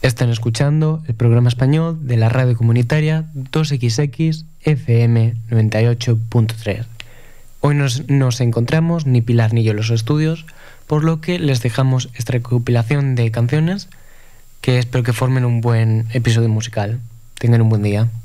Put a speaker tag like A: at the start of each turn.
A: Están escuchando el programa español de la radio comunitaria 2XX FM 98.3. Hoy nos encontramos ni Pilar ni yo en los estudios, por lo que les dejamos esta recopilación de canciones que espero que formen un buen episodio musical. Tengan un buen día.